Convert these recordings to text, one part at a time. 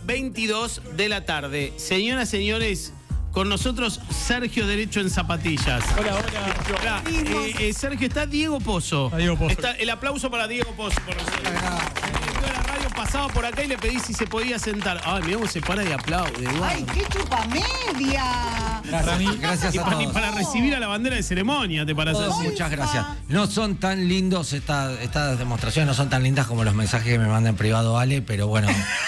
22 de la tarde. Señoras, señores, con nosotros Sergio Derecho en Zapatillas. Hola. Sergio, está Diego Pozo. Diego Pozo. Está el aplauso para Diego Pozo por nosotros. El director de la radio pasaba por acá y le pedí si se podía sentar. Ay, mirá cómo se para y aplaude. ¡Ay, qué chupamedia! Gracias a Y todos. para recibir a la bandera de ceremonia, ¿te parece así? Muchas gracias. No son tan lindos estas demostraciones, no son tan lindas como los mensajes que me manda en privado Ale, pero bueno.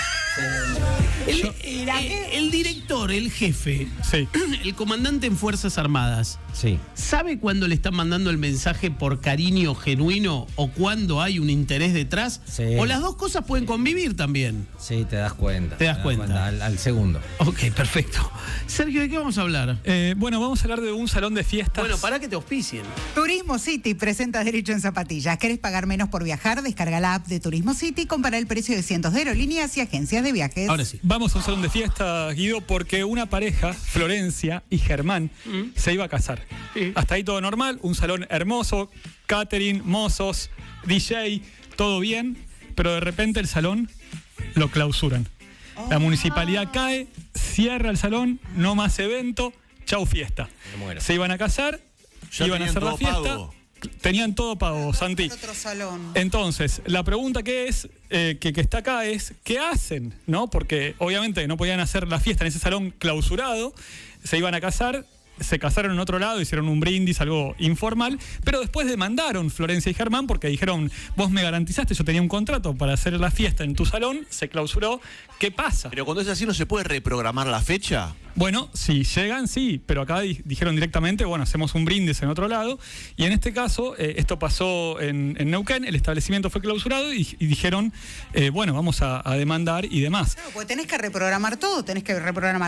El director, el jefe, Sí. el comandante en Fuerzas Armadas, Sí. ¿sabe cuándo le están mandando el mensaje por cariño genuino o cuando hay un interés detrás? Sí. O las dos cosas pueden convivir también. Sí, te das cuenta. Te das cuenta. Al segundo. Ok, perfecto. Sergio, ¿de qué vamos a hablar? Bueno, vamos a hablar de un salón de fiestas. Bueno, para que te auspicien. Turismo City presenta Derecho en Zapatillas. ¿Querés pagar menos por viajar? Descarga la app de Turismo City y compara el precio de cientos de aerolíneas y agencias de viajes. Ahora sí. Vamos a un salón de fiestas, Guido, porque una pareja, Florencia y Germán, se iba a casar. Sí. Hasta ahí todo normal, un salón hermoso, catering, mozos, DJ, todo bien, pero de repente el salón lo clausuran. La municipalidad cae, cierra el salón, no más evento, chau fiesta. Me muero. Se iban a casar, Ya iban a hacer la tenían fiesta, todo pago. tenían todo pago, Santi. Otro salón. Entonces, la pregunta que está acá es, ¿qué hacen? ¿No? Porque obviamente no podían hacer la fiesta en ese salón clausurado, se iban a casar, se casaron en otro lado, hicieron un brindis, algo informal, pero después demandaron Florencia y Germán porque dijeron, vos me garantizaste, yo tenía un contrato para hacer la fiesta en tu salón, se clausuró, ¿qué pasa? Pero cuando es así, ¿no se puede reprogramar la fecha? Bueno, si llegan, sí, pero acá dijeron directamente, bueno, hacemos un brindis en otro lado, y en este caso, esto pasó en Neuquén, el establecimiento fue clausurado y dijeron, bueno, vamos a demandar y demás. Claro, porque tenés que reprogramar todo. Tenés que reprogramar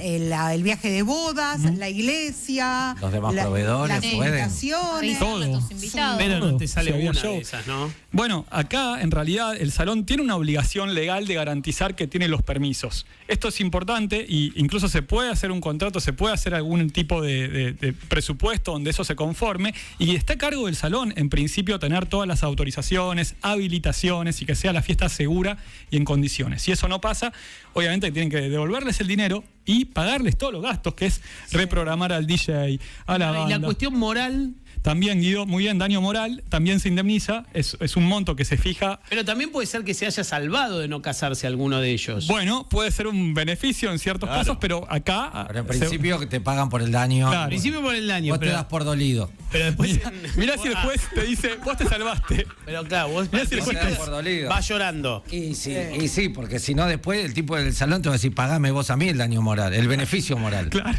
el viaje de bodas, la iglesia, Los demás proveedores las pueden. invitaciones. Todo. Los invitados. Pero no te Si sale había una show. de esas, ¿no? Bueno, acá en realidad el salón tiene una obligación legal de garantizar que tiene los permisos. Esto es importante y incluso se puede hacer un contrato, se puede hacer algún tipo de presupuesto donde eso se conforme y está a cargo del salón, en principio, tener todas las autorizaciones, habilitaciones y que sea la fiesta segura y en condiciones. Si eso no pasa, obviamente tienen que devolverles el dinero y pagarles todos los gastos, que es reprogramar al DJ, a la Y banda. la cuestión moral. También, Guido, muy bien, daño moral, también se indemniza, es un monto que se fija. Pero también puede ser que se haya salvado de no casarse alguno de ellos. Bueno, puede ser un beneficio en ciertos Claro. casos, pero acá... Pero en principio que te pagan por el daño. Claro. Al principio por el daño, Vos te das pero, por dolido. pero después. Mirá si el juez te dice, vos te salvaste. Pero claro, vos Mirá si el Vos juez te das te... por dolido. vas llorando. Y sí, porque si no después el tipo del salón te va a decir, pagame vos a mí el daño moral, el beneficio moral. Claro.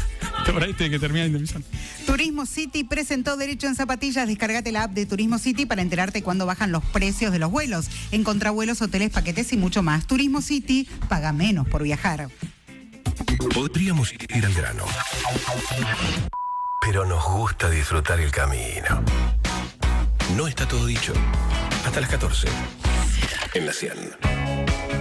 Por ahí tiene que terminar indemnizando. Turismo City presentó Derecho en Zapatillas. Descargate la app de Turismo City para enterarte cuándo bajan los precios de los vuelos. Encontrá vuelos, hoteles, paquetes y mucho más. Turismo City, paga menos por viajar. Podríamos ir al grano, pero nos gusta disfrutar el camino. No está todo dicho. Hasta las 14. En la 100.